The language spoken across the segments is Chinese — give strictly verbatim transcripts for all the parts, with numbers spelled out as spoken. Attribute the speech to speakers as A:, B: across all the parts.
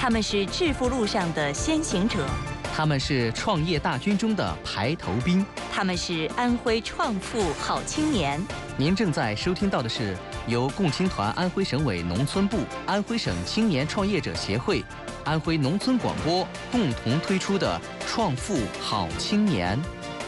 A: 他们是致富路上的先行者，
B: 他们是创业大军中的排头兵，
A: 他们是安徽创富好青年。
B: 您正在收听到的是由共青团安徽省委农村部、安徽省青年创业者协会、安徽农村广播共同推出的《创富好青年》。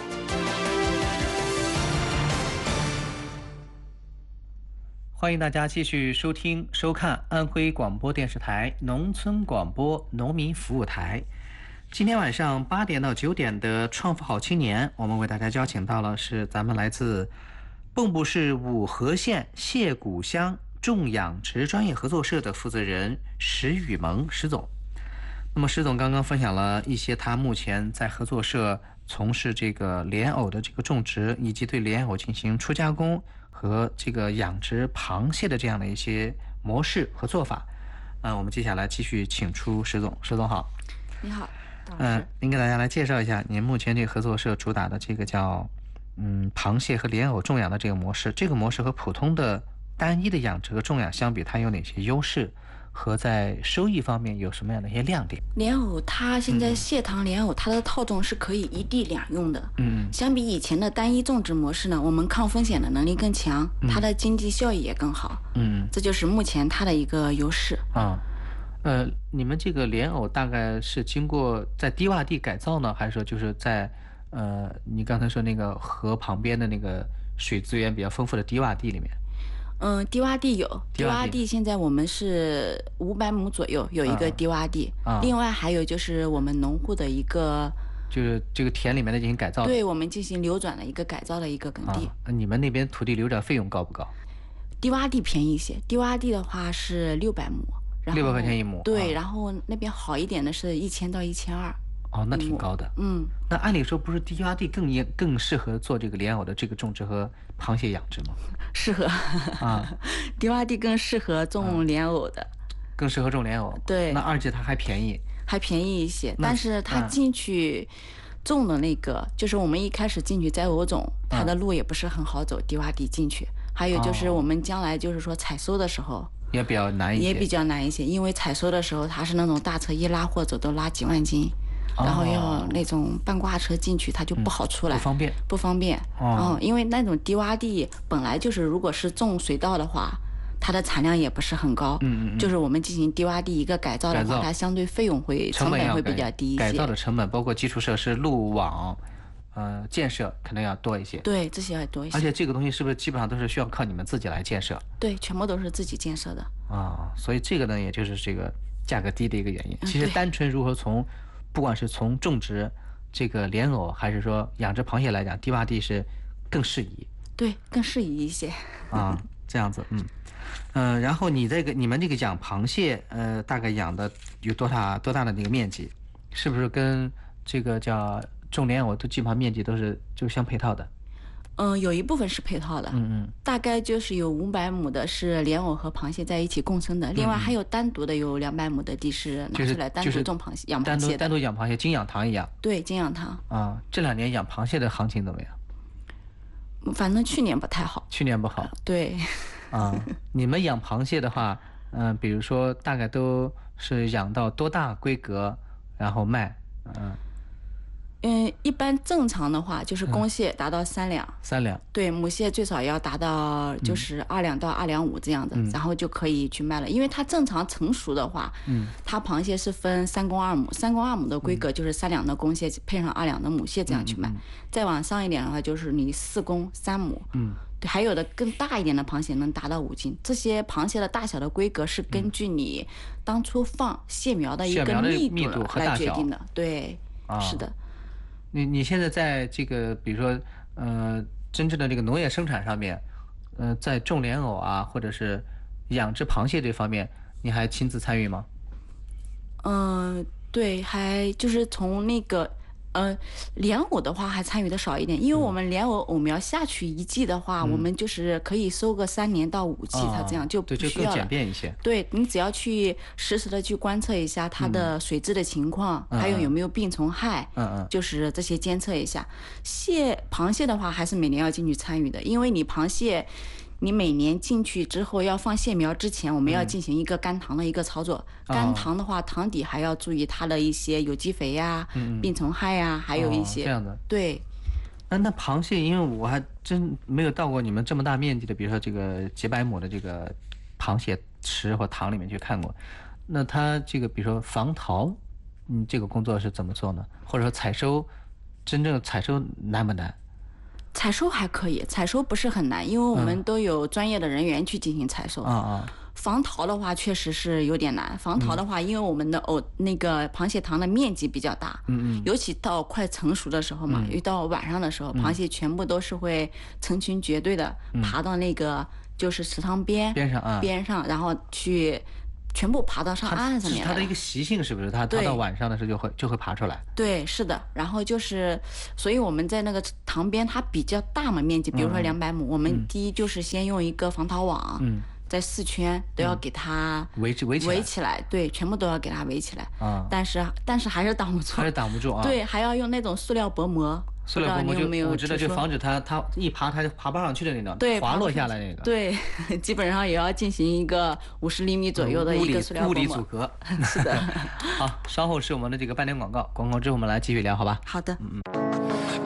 B: 欢迎大家继续收听、收看安徽广播电视台农村广播农民服务台。今天晚上八点到九点的《创富好青年》，我们为大家邀请到了是咱们来自蚌埠市五河县谢谷乡种养殖专业合作社的负责人石雨萌石总。那么石总刚刚分享了一些他目前在合作社从事这个莲藕的这个种植，以及对莲藕进行初加工和这个养殖螃蟹的这样的一些模式和做法。嗯、呃，我们接下来继续请出石总。石总好。
C: 你好。
B: 嗯、呃，您给大家来介绍一下您目前这个合作社主打的这个叫嗯螃蟹和莲藕种养的这个模式。这个模式和普通的单一的养殖和种养相比，它有哪些优势？和在收益方面有什么样的一些亮点？
C: 莲藕它现在蟹塘莲藕它的套种是可以一地两用的。嗯，相比以前的单一种植模式呢，我们抗风险的能力更强，它的经济效益也更好。嗯，这就是目前它的一个优势。
B: 啊，呃，你们这个莲藕大概是经过在低洼地改造呢，还是说就是在呃你刚才说那个河旁边的那个水资源比较丰富的低洼地里面？
C: 嗯，低洼地有，低洼地现在我们是五百亩左右有一个低洼地，啊、另外还有就是我们农户的一个，
B: 就是这个田里面的进行改造的，
C: 对，我们进行流转的一个改造的一个耕地。
B: 啊、你们那边土地流转费用高不高？
C: 低洼地便宜一些，低洼地的话是六百亩，
B: 六百块钱一亩。
C: 对，
B: 啊、
C: 然后那边好一点的是一千到一千二。
B: 哦，那挺高的。嗯，那按理说不是低洼地更应更适合做这个莲藕的这个种植和螃蟹养殖吗？
C: 适合啊，低洼地更适合种莲藕的，
B: 更适合种莲藕。
C: 对，
B: 那而且它还便宜，
C: 还便宜一些。但是它进去种的那个，嗯、就是我们一开始进去摘藕种，它的路也不是很好走，低洼地进去。还有就是我们将来就是说采收的时候。
B: 也比较难一些，
C: 也比较难一些，因为采收的时候它是那种大车一拉货走都拉几万斤。然后要那种半挂车进去，它就不好出来，
B: 嗯、不方便，
C: 不方便。哦、嗯，因为那种低洼地本来就是，如果是种水稻的话，它的产量也不是很高。嗯嗯。就是我们进行低洼地一个改造的话，它相对费用会成本会比较低一些。
B: 改造的成本包括基础设施、路网，呃，建设可能要多一些。
C: 对，这些要多一些。
B: 而且这个东西是不是基本上都是需要靠你们自己来建设？
C: 对，全部都是自己建设的。
B: 啊，所以这个呢，也就是这个价格低的一个原因。其实单纯如何从不管是从种植这个莲藕，还是说养殖螃蟹来讲，低洼地是更适宜。
C: 对，更适宜一些。
B: 啊，这样子，嗯，呃，然后你这个你们这个养螃蟹，呃，大概养的有多大多大的那个面积？是不是跟这个叫种莲藕都基本上面积都是就相配套的？
C: 嗯，有一部分是配套的，嗯嗯，大概就是有五百亩的是莲藕和螃蟹在一起共生的，嗯、另外还有单独的有两百亩的地是拿出来单独种螃蟹、养螃蟹的，
B: 单独单独养螃蟹，金养塘一样。
C: 对，金养塘。
B: 啊，这两年养螃蟹的行情怎么样？
C: 反正去年不太好。
B: 去年不好。
C: 对。
B: 啊，你们养螃蟹的话，嗯、呃，比如说大概都是养到多大规格，然后卖，嗯。
C: 嗯，一般正常的话就是公蟹达到三两，
B: 三两，
C: 对，母蟹最少要达到就是二两到二两五这样的，嗯、然后就可以去卖了。因为它正常成熟的话，嗯，它螃蟹是分三公二母，三公二母的规格就是三两的公蟹配上二两的母蟹这样去卖。嗯嗯、再往上一点的话，就是你四公三母，嗯，对，还有的更大一点的螃蟹能达到五斤。这些螃蟹的大小的规格是根据你当初放蟹苗的一个密度来决定的，对，啊、是的。
B: 你你现在在这个比如说呃真正的这个农业生产上面，呃在种莲藕啊或者是养殖螃蟹这方面，你还亲自参与吗？
C: 嗯、呃，对，还就是从那个呃，莲藕的话还参与的少一点，因为我们莲藕藕苗下去一季的话，嗯、我们就是可以收个三年到五季，哦、它这样就不需要了。
B: 对，就更简便一些。
C: 对，你只要去实时的去观测一下它的水质的情况，嗯、还有有没有病虫害，嗯嗯，就是这些监测一下。蟹螃蟹的话，还是每年要进去参与的，因为你螃蟹。 你每年进去之后要放蟹苗之前，我们要进行一个干塘的一个操作。
B: 嗯、
C: 干塘的话，塘底还要注意它的一些有机肥呀、嗯、病虫害呀，还有一些、
B: 哦、这样的。
C: 对。
B: 那那螃蟹，因为我还真没有到过你们这么大面积的，比如说这个几百亩的这个螃蟹池或塘里面去看过。那它这个比如说防淘，嗯，这个工作是怎么做呢？或者说采收，真正采收难不难？
C: 采收还可以，采收不是很难，因为我们都有专业的人员去进行采收。
B: 啊、嗯、啊。
C: 防淘的话确实是有点难。防淘的话，因为我们的藕那个螃蟹塘的面积比较大，
B: 嗯嗯，
C: 尤其到快成熟的时候嘛，一到晚上的时候，螃蟹全部都是会成群结队的爬到那个就是池塘边
B: 边上啊
C: 边上，然后去全部爬到上岸上面来。
B: 它的一个习性是不是？它它到晚上的时候就会就会爬出来。
C: 对，是的。然后就是，所以我们在那个塘边，它比较大嘛，面积，比如说两百亩，我们第一就是先用一个防淘网。
B: 嗯。
C: 在四圈都要给它
B: 围围
C: 围起来，对，全部都要给它围起来
B: 啊。
C: 但是但是还是挡不住，
B: 还是挡不住啊。
C: 对，还要用那种塑料薄膜，
B: 塑料薄膜就
C: 我
B: 知道，就防止它它一爬它就爬不上去的那种，
C: 对，
B: 滑落下来那个。
C: 对，基本上也要进行一个五十厘米左右的一个塑料薄膜。
B: 物理阻隔。
C: 是的。
B: 好，稍后是我们的这个半点广告，广告之后我们来继续聊，好吧？
C: 好的。
B: 嗯嗯。